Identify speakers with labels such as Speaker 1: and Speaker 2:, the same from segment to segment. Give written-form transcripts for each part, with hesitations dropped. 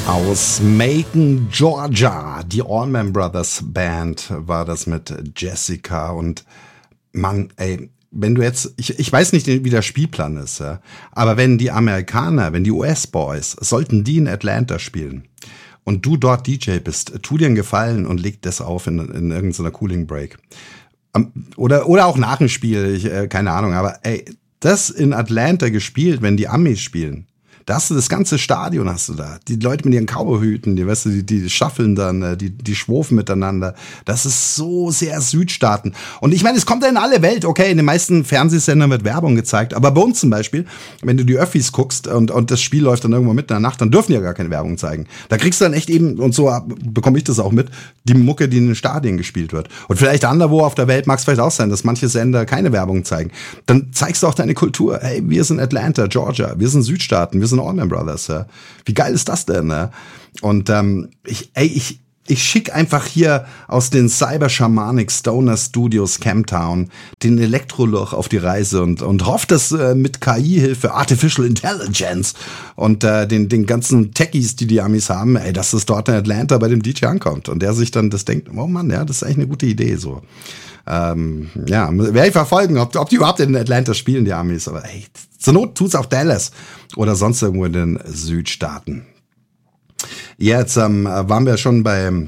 Speaker 1: Aus Macon, Georgia, die Allman Brothers Band war das mit Jessica. Und Mann, ey, wenn du jetzt, ich weiß nicht, wie der Spielplan ist, ja, aber wenn die Amerikaner, wenn die US-Boys, sollten die in Atlanta spielen und du dort DJ bist, tu dir einen Gefallen und leg das auf in irgendeiner Cooling Break. Oder auch nach dem Spiel, keine Ahnung, aber ey, das in Atlanta gespielt, wenn die Amis spielen. Da hast du das ganze Stadion, hast du da. Die Leute mit ihren Cowboyhüten, die, weißt du, die schaffeln dann, die schwofen miteinander. Das ist so sehr Südstaaten. Und ich meine, es kommt ja in alle Welt. Okay, in den meisten Fernsehsendern wird Werbung gezeigt. Aber bei uns zum Beispiel, wenn du die Öffis guckst und das Spiel läuft dann irgendwo mitten in der Nacht, dann dürfen die ja gar keine Werbung zeigen. Da kriegst du dann echt eben, und so bekomme ich das auch mit, die Mucke, die in den Stadien gespielt wird. Und vielleicht anderswo auf der Welt mag es vielleicht auch sein, dass manche Sender keine Werbung zeigen. Dann zeigst du auch deine Kultur. Hey, wir sind Atlanta, Georgia. Wir sind Südstaaten. Wir sind Allman Brothers, ja. Wie geil ist das denn, ne? Und ich schicke einfach hier aus den Cyber Shamanic Stoner Studios Camptown den Elektroloch auf die Reise und hoffe, dass mit KI-Hilfe, Artificial Intelligence und den ganzen Techies, die Amis haben, ey, dass es dort in Atlanta bei dem DJ ankommt und der sich dann das denkt, oh Mann, ja, das ist eigentlich eine gute Idee, so. Ja, werde ich verfolgen, ob die überhaupt in Atlanta spielen, die Amis, aber ey, zur Not tut's auch Dallas oder sonst irgendwo in den Südstaaten. Jetzt waren wir schon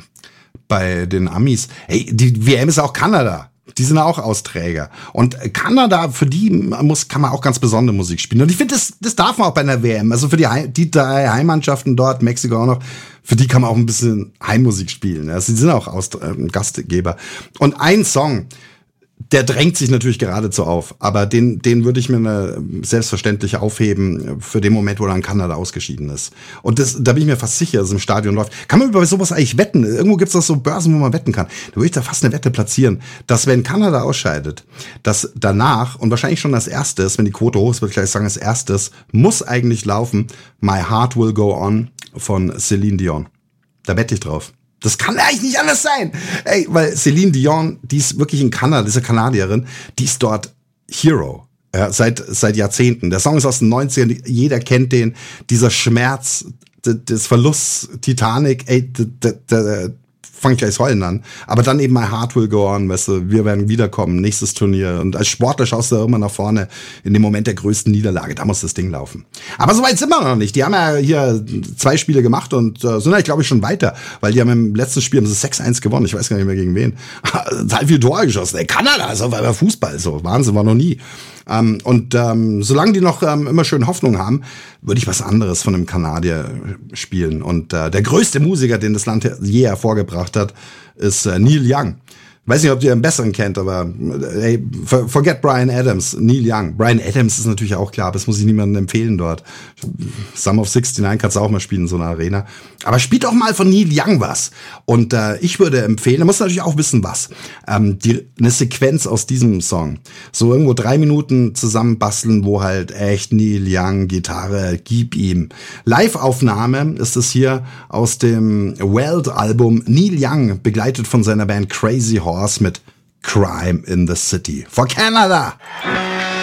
Speaker 1: bei den Amis. Hey, die WM ist auch Kanada. Die sind auch Austräger. Und Kanada, für die kann man auch ganz besondere Musik spielen. Und ich finde, das darf man auch bei einer WM. Also für die drei Heimmannschaften dort, Mexiko auch noch, für die kann man auch ein bisschen Heimmusik spielen. Also die sind auch Gastgeber. Und ein Song, der drängt sich natürlich geradezu auf, aber den würde ich mir selbstverständlich aufheben für den Moment, wo dann Kanada ausgeschieden ist. Und da bin ich mir fast sicher, dass es im Stadion läuft. Kann man über sowas eigentlich wetten? Irgendwo gibt es doch so Börsen, wo man wetten kann. Da würde ich da fast eine Wette platzieren, dass wenn Kanada ausscheidet, dass danach und wahrscheinlich schon als erstes, wenn die Quote hoch ist, würde ich gleich sagen, als erstes muss eigentlich laufen My Heart Will Go On von Celine Dion. Da wette ich drauf. Das kann eigentlich nicht anders sein. Ey, weil Celine Dion, die ist wirklich in Kanada, diese Kanadierin, die ist dort Hero. Ja, seit Jahrzehnten. Der Song ist aus den 90ern, jeder kennt den. Dieser Schmerz des Verlusts, Titanic, ey, fange ich gleich heulen an. Aber dann eben My Heart Will Go On, weißt du, wir werden wiederkommen, nächstes Turnier. Und als Sportler schaust du immer nach vorne in dem Moment der größten Niederlage. Da muss das Ding laufen. Aber so weit sind wir noch nicht. Die haben ja hier 2 Spiele gemacht und sind ja, glaube ich, schon weiter. Weil die haben im letzten Spiel 6-1 gewonnen. Ich weiß gar nicht mehr gegen wen. Total viel Tore geschossen. Ey, Kanada ist auf einmal Fußball. So, Wahnsinn, war noch nie. Solange die noch immer schön Hoffnung haben, würde ich was anderes von einem Kanadier spielen. Und der größte Musiker, den das Land je hervorgebracht hat, ist Neil Young. Weiß nicht, ob ihr einen besseren kennt, aber hey, forget Bryan Adams, Neil Young. Bryan Adams ist natürlich auch klar, das muss ich niemandem empfehlen dort. Sum of 69 kannst du auch mal spielen in so einer Arena. Aber spielt doch mal von Neil Young was. Und ich würde empfehlen, da musst du natürlich auch wissen, was. Eine Sequenz aus diesem Song. So irgendwo 3 Minuten zusammenbasteln, wo halt echt Neil Young, Gitarre, gib ihm. Live-Aufnahme ist es hier aus dem Weld-Album Neil Young, begleitet von seiner Band Crazy Horse mit Crime in the City for Canada.